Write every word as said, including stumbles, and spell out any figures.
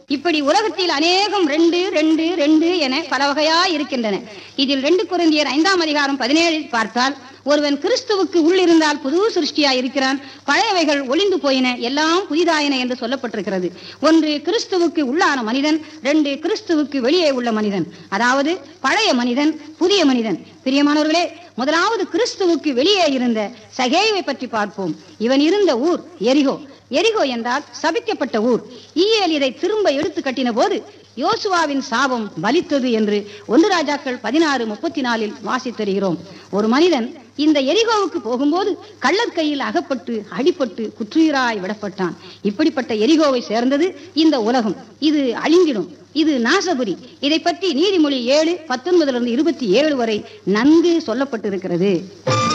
இப்படி உலகத்தில் அநேகம் ரெண்டு ரெண்டு ரெண்டு என பல வகையா இருக்கின்றன. இதில் ரெண்டு கொரிந்தியர் ஐந்தாம் அதிகாரம் பதினேழில் பார்த்தால், ஒருவன் கிறிஸ்துவுக்கு உள்ளிருந்தால் புது சிருஷ்டியா இருக்கிறான், பழையவைகள் ஒளிந்து போயின, எல்லாம் புதிதாயின என்று சொல்லப்பட்டிருக்கிறது. ஒன்று கிறிஸ்துவுக்கு உள்ளான மனிதன், ரெண்டு கிறிஸ்துவுக்கு வெளியே உள்ள மனிதன், அதாவது பழைய மனிதன் புதிய மனிதன். பிரியமானவர்களே, முதலாவது கிறிஸ்துவுக்கு வெளியே இருந்த சகேயுவை பற்றி பார்ப்போம். இவன் இருந்த ஊர் எரிகோ. எரிகோ என்றால் சபிக்கப்பட்ட ஊர். ஈயேல் இதை திரும்ப எடுத்து கட்டின போது யோசுவாவின் சாபம் பலித்தது என்று ஒன்று ராஜாக்கள் பதினாறு முப்பத்தி நாலில் வாசித்தருகிறோம். ஒரு மனிதன் இந்த எரிகோவுக்கு போகும்போது கள்ளர் கையில் அகப்பட்டு அடிபட்டு குற்றுயிராய் விடப்பட்டான். இப்படிப்பட்ட எரிகோவை சேர்ந்தது இந்த உலகம். இது அழிந்திடும், இது நாசபுரி. இதை பற்றி நீதிமொழி ஏழு பத்தொன்பதுல இருந்து இருபத்தி ஏழு வரை நன்கு சொல்லப்பட்டிருக்கிறது.